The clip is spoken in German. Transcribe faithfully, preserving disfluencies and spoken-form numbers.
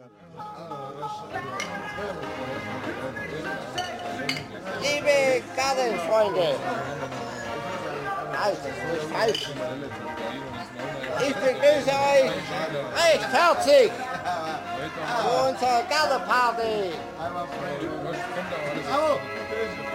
Liebe Gartenfreunde, also, das ist falsch. Ich begrüße euch recht herzlich zu unserer Gartenparty.